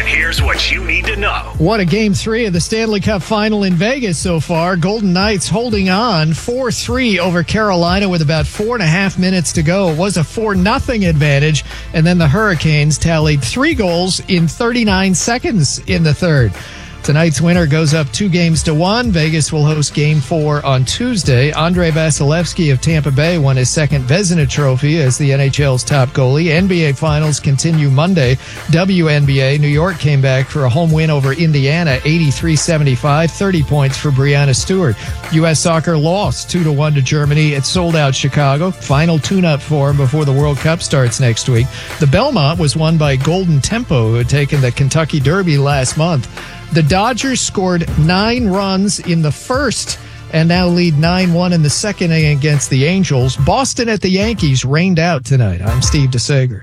Here's what you need to know. What a Game 3 of the Stanley Cup Final in Vegas so far. Golden Knights holding on 4-3 over Carolina with about 4.5 minutes to go. It was a 4-0 advantage, and then the Hurricanes tallied 3 goals in 39 seconds in the third. Tonight's winner goes up 2-1. Vegas will host Game 4 on Tuesday. Andrei Vasilevsky of Tampa Bay won his second Vezina Trophy as the NHL's top goalie. NBA Finals continue Monday. WNBA, New York came back for a home win over Indiana, 83-75, 30 points for Breanna Stewart. U.S. Soccer lost 2-1 to Germany. It sold out Chicago. Final tune-up for them before the World Cup starts next week. The Belmont was won by Golden Tempo, who had taken the Kentucky Derby last month. The Dodgers scored 9 runs in the first and now lead 9-1 in the second inning against the Angels. Boston at the Yankees rained out tonight. I'm Steve DeSager.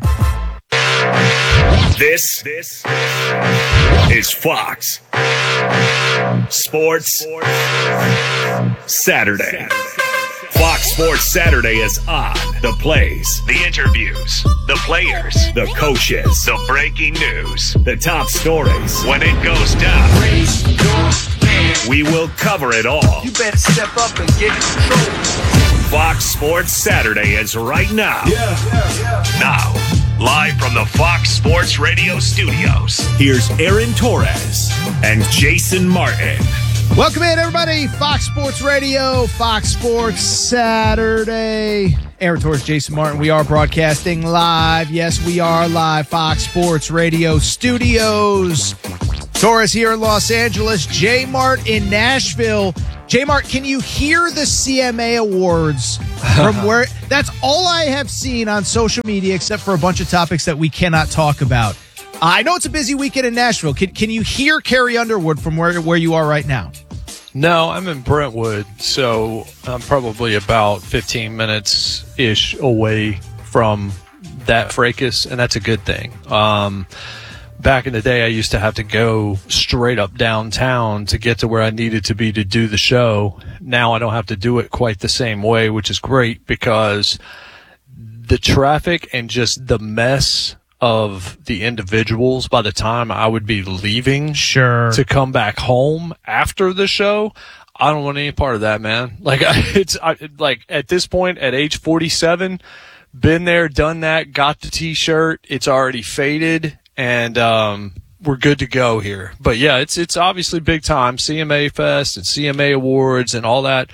This is Fox Sports Saturday. Fox Sports Saturday is on. The plays, the interviews, the players, the coaches, the breaking news, the top stories. When it goes down, we will cover it all. You better step up and get in control. Fox Sports Saturday is right now. Now, live from the Fox Sports Radio studios, here's Aaron Torres and Jason Martin. Welcome in, everybody. Fox Sports Radio, Fox Sports Saturday. Aaron Torres, Jason Martin. We are broadcasting live. Yes, we are live. Fox Sports Radio studios. Torres here in Los Angeles. J Mart in Nashville. J Mart, can you hear the CMA Awards from where? That's all I have seen on social media, except for a bunch of topics that we cannot talk about. I know it's a busy weekend in Nashville. Can you hear Carrie Underwood from where you are right now? No, I'm in Brentwood, so I'm probably about 15 minutes-ish away from that fracas, and that's a good thing. Back in the day, I used to have to go straight up downtown to get to where I needed to be to do the show. Now I don't have to do it quite the same way, which is great because the traffic and just the mess of the individuals by the time I would be leaving to come back home after the show, I don't want any part of that, man. Like like at this point at age 47, been there, done that, got the t-shirt, it's already faded, and we're good to go here. But yeah, it's obviously big time. CMA Fest and CMA Awards and all that.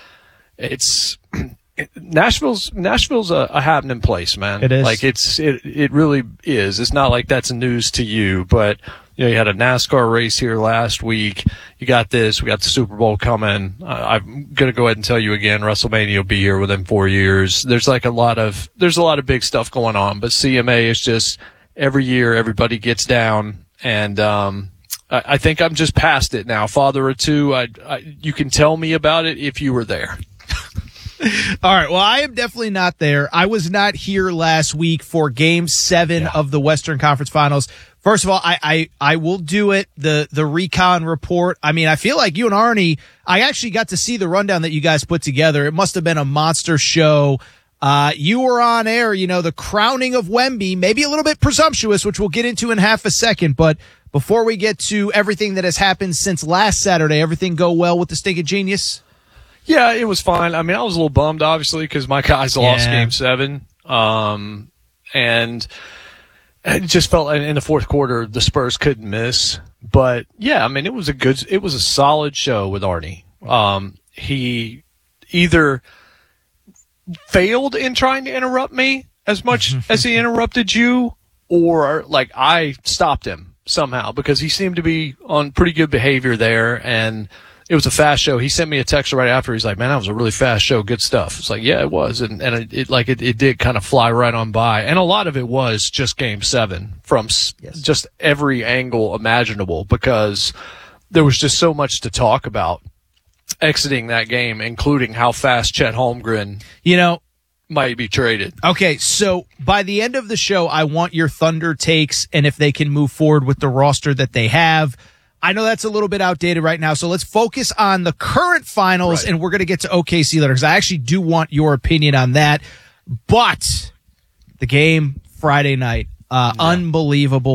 Nashville's a happening place, man. It is. Like it really is. It's not like that's news to you, but you had a NASCAR race here last week. You got this. We got the Super Bowl coming. I'm gonna go ahead and tell you again. WrestleMania will be here within 4 years. There's a lot of big stuff going on, but CMA is just every year everybody gets down, and I think I'm just past it now. Father of two, you can tell me about it if you were there. All right. Well, I am definitely not there. I was not here last week for Game 7 of the Western Conference Finals. First of all, I will do it. The recon report. I mean, I feel like you and Arnie, I actually got to see the rundown that you guys put together. It must have been a monster show. You were on air, the crowning of Wemby, maybe a little bit presumptuous, which we'll get into in half a second. But before we get to everything that has happened since last Saturday, everything go well with the Stinking Genius? Yeah, it was fine. I mean, I was a little bummed, obviously, because my guys lost Game 7. And it just felt in the fourth quarter the Spurs couldn't miss. But, yeah, I mean, it was a solid show with Arnie. He either failed in trying to interrupt me as much as he interrupted you, or, like, I stopped him somehow because he seemed to be on pretty good behavior there, and it was a fast show. He sent me a text right after. He's like, man, that was a really fast show. Good stuff. It's like, yeah, it was. And it did kind of fly right on by. And a lot of it was just Game 7 from just every angle imaginable, because there was just so much to talk about exiting that game, including how fast Chet Holmgren, might be traded. Okay. So by the end of the show, I want your Thunder takes and if they can move forward with the roster that they have. I know that's a little bit outdated right now, so let's focus on the current finals, and we're going to get to OKC later because I actually do want your opinion on that. But the game Friday night, unbelievable.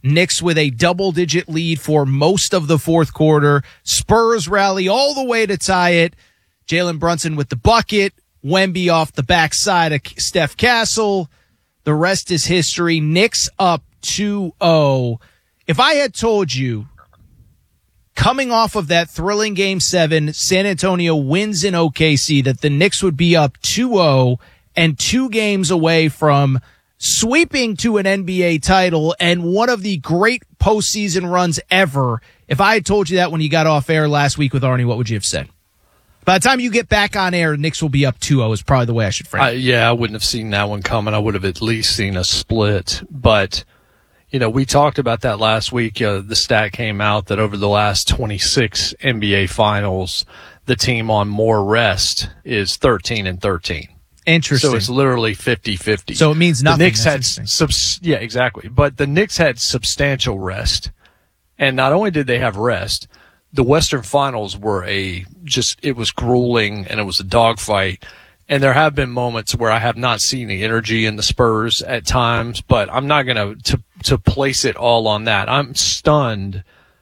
Knicks with a double-digit lead for most of the fourth quarter. Spurs rally all the way to tie it. Jalen Brunson with the bucket. Wemby off the backside of Steph Castle. The rest is history. Knicks up 2-0. If I had told you, coming off of that thrilling Game 7, San Antonio wins in OKC, that the Knicks would be up 2-0 and 2 games away from sweeping to an NBA title and one of the great postseason runs ever. If I had told you that when you got off air last week with Arnie, what would you have said? By the time you get back on air, Knicks will be up 2-0 is probably the way I should frame it. Yeah, I wouldn't have seen that one coming. I would have at least seen a split. But, we talked about that last week. The stat came out that over the last 26 NBA finals, the team on more rest is 13-13. Interesting. So it's literally 50-50. So it means nothing. The Knicks yeah, exactly. But the Knicks had substantial rest. And not only did they have rest, the Western Finals were it was grueling and it was a dogfight. And there have been moments where I have not seen the energy in the Spurs at times, but I'm not going to place it all on that. I'm stunned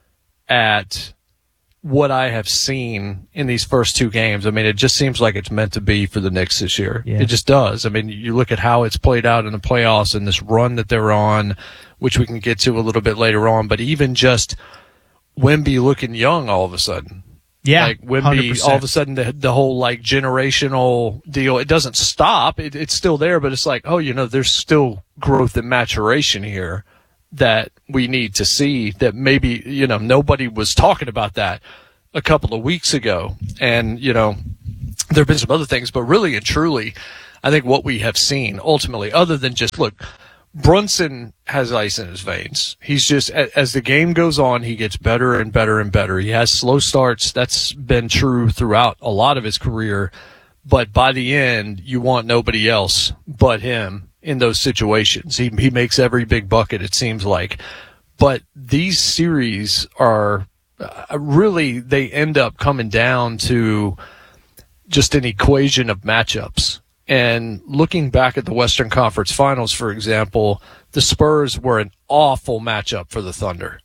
at what I have seen in these first 2 games. I mean, it just seems like it's meant to be for the Knicks this year. Yeah. It just does. I mean, you look at how it's played out in the playoffs and this run that they're on, which we can get to a little bit later on, but even just Wemby looking young all of a sudden. Yeah, like Wemby, 100%. all of a sudden the whole generational deal, it doesn't stop. It's still there, but it's like, there's still growth and maturation here that we need to see that maybe, nobody was talking about that a couple of weeks ago. And, there have been some other things, but really and truly, I think what we have seen ultimately, other than just, look, Brunson has ice in his veins. He's just, as the game goes on, he gets better and better and better. He has slow starts. That's been true throughout a lot of his career. But by the end, you want nobody else but him in those situations. He makes every big bucket, it seems like. But these series are really, they end up coming down to just an equation of matchups. And looking back at the Western Conference Finals, for example, the Spurs were an awful matchup for the Thunder.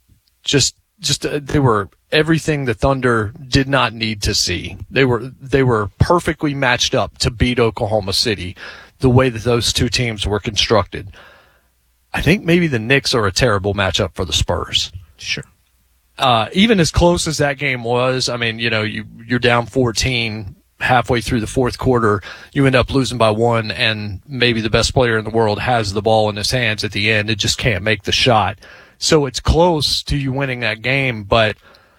They were everything the Thunder did not need to see. They were perfectly matched up to beat Oklahoma City, the way that those 2 teams were constructed. I think maybe the Knicks are a terrible matchup for the Spurs. Sure. Even as close as that game was, I mean, you're down 14 halfway through the fourth quarter, you end up losing by 1, and maybe the best player in the world has the ball in his hands at the end. It just can't make the shot. So it's close to you winning that game, but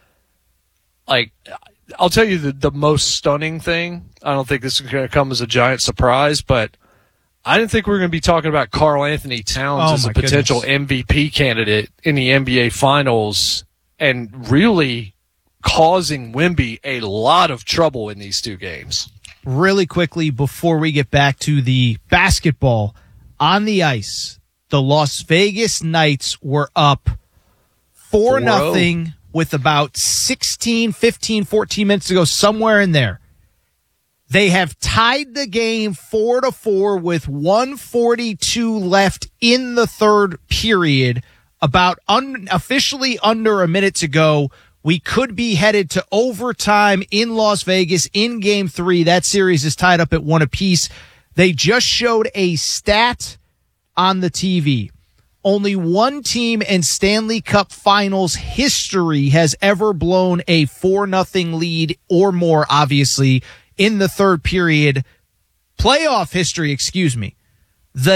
I'll tell you the most stunning thing. I don't think this is going to come as a giant surprise, but I didn't think we were going to be talking about Karl Anthony Towns as a potential MVP candidate in the NBA Finals, and really causing Wemby a lot of trouble in these 2 games. Really quickly, before we get back to the basketball, on the ice, the Las Vegas Knights were up 4-0 with about 15, 14 minutes to go, somewhere in there. They have tied the game 4-4 with 1:42 left in the third period, about officially under a minute to go. We could be headed to overtime in Las Vegas in Game 3. That series is tied up at 1 apiece. They just showed a stat on the TV. Only one team in Stanley Cup Finals history has ever blown a 4-0 lead or more, obviously, in the third period. Playoff history, excuse me. The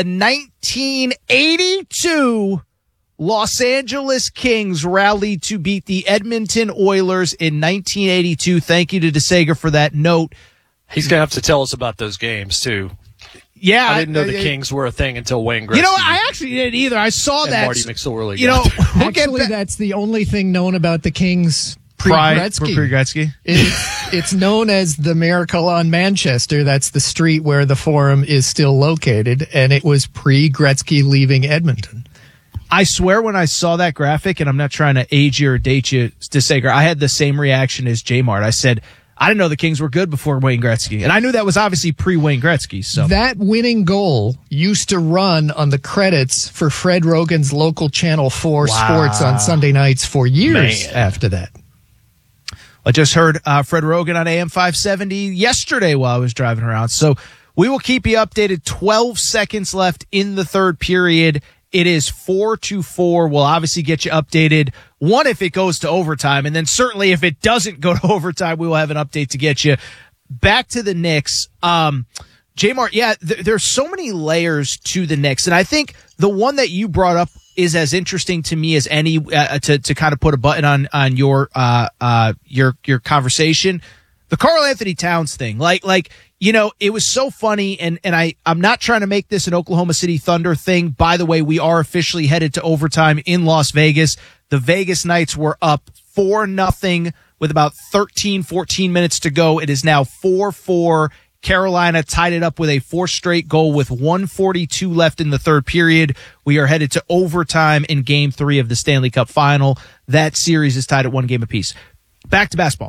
1982 Los Angeles Kings rallied to beat the Edmonton Oilers in 1982. Thank you to DeSager for that note. He's going to have to tell us about those games, too. Yeah. I didn't know the Kings were a thing until Wayne Gretzky. I actually didn't either. I saw that. Marty McSorley. Actually, that's the only thing known about the Kings pre-Gretzky. It's known as the Miracle on Manchester. That's the street where the Forum is still located, and it was pre-Gretzky leaving Edmonton. I swear when I saw that graphic, and I'm not trying to age you or date you, DeSager, I had the same reaction as J-Mart. I said, I didn't know the Kings were good before Wayne Gretzky. And I knew that was obviously pre-Wayne Gretzky. So that winning goal used to run on the credits for Fred Rogan's local Channel 4 Sports on Sunday nights for years after that. I just heard Fred Rogan on AM 570 yesterday while I was driving around. So we will keep you updated. 12 seconds left in the third period. It is 4-4. We'll obviously get you updated. One, if it goes to overtime, and then certainly if it doesn't go to overtime, we will have an update to get you. Back to the Knicks. J-Mart, there's so many layers to the Knicks, and I think the one that you brought up is as interesting to me as any to kind of put a button on your conversation. The Karl-Anthony Towns thing, it was so funny, and I'm not trying to make this an Oklahoma City Thunder thing. By the way, we are officially headed to overtime in Las Vegas. The Vegas Knights were up 4-0 with about 14 minutes to go. It is now 4-4. Carolina tied it up with a 4th straight goal with 1:42 left in the third period. We are headed to overtime in Game 3 of the Stanley Cup Final. That series is tied at 1 game apiece. Back to basketball.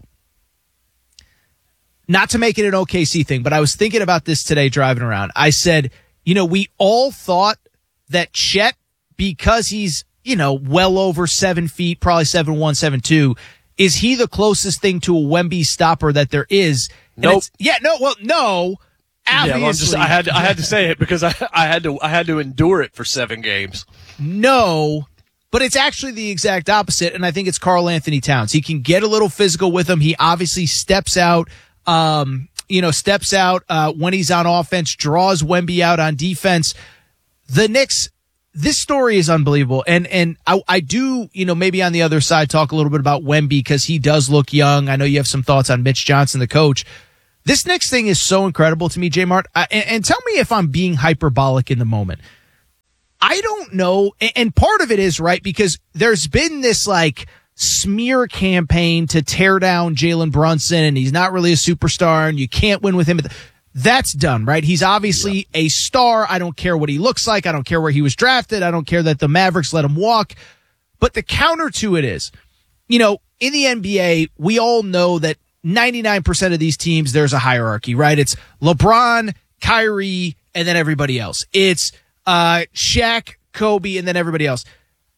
Not to make it an OKC thing, but I was thinking about this today driving around. I said, we all thought that Chet, because he's, well over 7 feet, probably 7'1", 7'2", is he the closest thing to a Wemby stopper that there is? Nope. No. Obviously, I had to say it because I had to endure it for 7 games. No. But it's actually the exact opposite, and I think it's Karl-Anthony Towns. He can get a little physical with him. He obviously steps out when he's on offense, draws Wemby out on defense. The Knicks, this story is unbelievable. And I do, maybe on the other side talk a little bit about Wemby because he does look young. I know you have some thoughts on Mitch Johnson, the coach. This Knicks thing is so incredible to me, J-Mart. And tell me if I'm being hyperbolic in the moment. I don't know. And part of it is, right, because there's been this smear campaign to tear down Jalen Brunson, and he's not really a superstar, and you can't win with him. That's done, right? He's obviously a star. I don't care what he looks like. I don't care where he was drafted. I don't care that the Mavericks let him walk. But the counter to it is, in the NBA, we all know that 99% of these teams, there's a hierarchy, right? It's LeBron, Kyrie, and then everybody else. It's Shaq, Kobe, and then everybody else.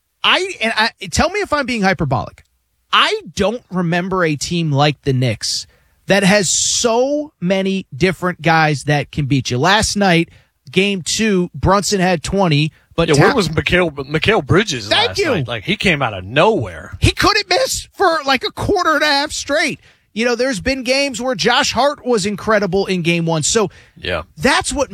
Tell me if I'm being hyperbolic. I don't remember a team like the Knicks that has so many different guys that can beat you. Last night, Game 2, Brunson had 20. But where was Mikal Bridges last night? He came out of nowhere. He couldn't miss for a quarter and a half straight. There's been games where Josh Hart was incredible in Game 1. So that's what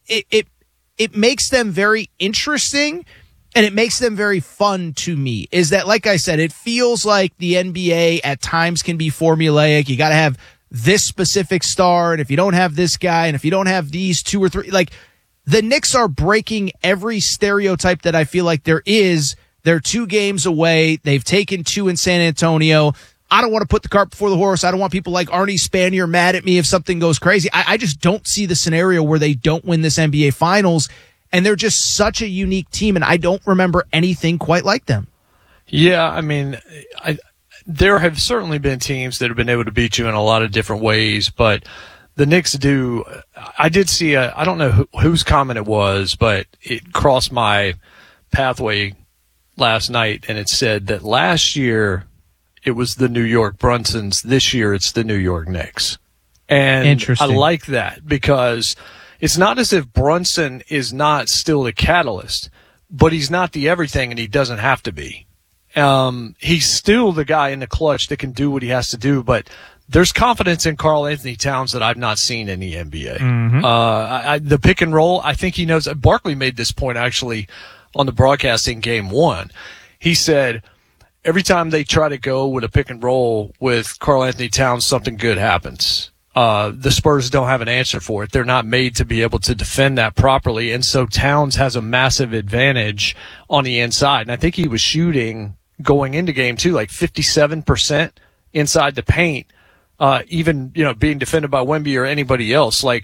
it makes them very interesting, and it makes them very fun to me, is that, like I said, it feels like the NBA at times can be formulaic. You got to have this specific star, and if you don't have this guy, and if you don't have these 2 or 3, the Knicks are breaking every stereotype that I feel like there is. They're 2 games away. They've taken 2 in San Antonio. I don't want to put the cart before the horse. I don't want people like Arnie Spanier mad at me if something goes crazy. I just don't see the scenario where they don't win this NBA Finals, and they're just such a unique team, and I don't remember anything quite like them. Yeah, I mean, there have certainly been teams that have been able to beat you in a lot of different ways, but the Knicks do. I did see I don't know whose comment it was, but it crossed my pathway last night, and it said that last year it was the New York Brunsons. This year it's the New York Knicks. And interesting. I like that because it's not as if Brunson is not still the catalyst, but he's not the everything, and he doesn't have to be. He's still the guy in the clutch that can do what he has to do, but there's confidence in Karl-Anthony Towns that I've not seen in the NBA. Mm-hmm. The pick and roll, I think he knows. Barkley made this point actually on the broadcasting Game 1. He said every time they try to go with a pick and roll with Karl-Anthony Towns, something good happens. The Spurs don't have an answer for it. They're not made to be able to defend that properly, and so Towns has a massive advantage on the inside. And I think he was shooting going into Game 2 57% inside the paint. Even being defended by Wemby or anybody else,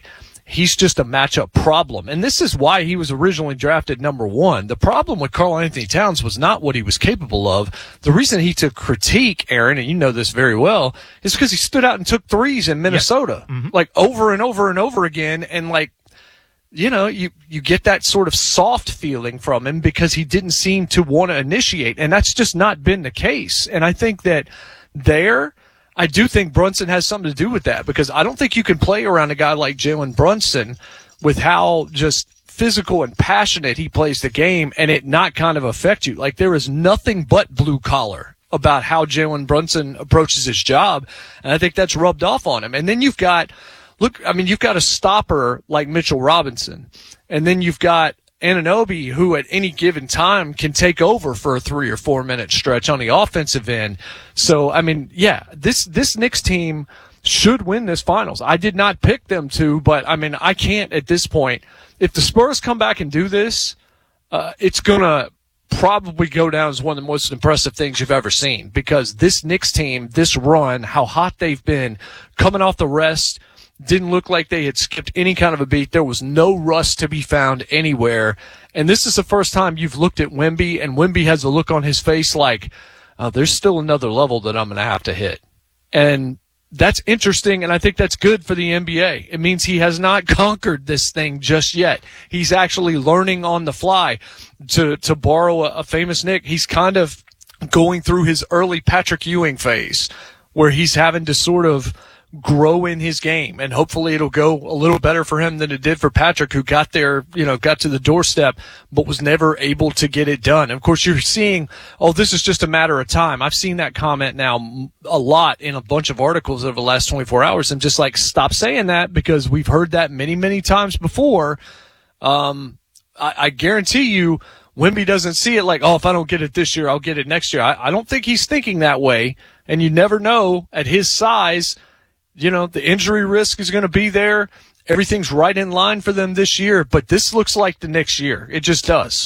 he's just a matchup problem. And this is why he was originally drafted number 1. The problem with Karl-Anthony Towns was not what he was capable of. The reason he took critique, Aaron, and you know this very well, is because he stood out and took threes in Minnesota, like over and over and over again. And like, you know, you get that sort of soft feeling from him because he didn't seem to want to initiate. And that's just not been the case. And I think that I do think Brunson has something to do with that, because I don't think you can play around a guy like Jalen Brunson with how just physical and passionate he plays the game and it not kind of affect you. Like, there is nothing but blue collar about how Jalen Brunson approaches his job, and I think that's rubbed off on him. And then you've got a stopper like Mitchell Robinson, and then you've got Anunoby, who at any given time can take over for a 3 or 4 minute stretch on the offensive end. So, I mean, yeah, this Knicks team should win this finals. I did not pick them to, but I mean, I can't at this point. If the Spurs come back and do this, it's going to probably go down as one of the most impressive things you've ever seen, because this Knicks team, this run, how hot they've been coming off the rest, didn't look like they had skipped any kind of a beat. There was no rust to be found anywhere. And this is the first time you've looked at Wemby, and Wemby has a look on his face like, there's still another level that I'm going to have to hit. And that's interesting, and I think that's good for the NBA. It means he has not conquered this thing just yet. He's actually learning on the fly. To borrow a famous Knick, he's kind of going through his early Patrick Ewing phase, where he's having to sort of grow in his game, and hopefully it'll go a little better for him than it did for Patrick, who got there, got to the doorstep, but was never able to get it done. And of course, you're seeing, this is just a matter of time. I've seen that comment now a lot in a bunch of articles over the last 24 hours. I'm just like, stop saying that, because we've heard that many, many times before. I guarantee you, Wemby doesn't see it like, if I don't get it this year, I'll get it next year. I don't think he's thinking that way. And you never know at his size. The injury risk is going to be there. Everything's right in line for them this year, but this looks like the next year. It just does.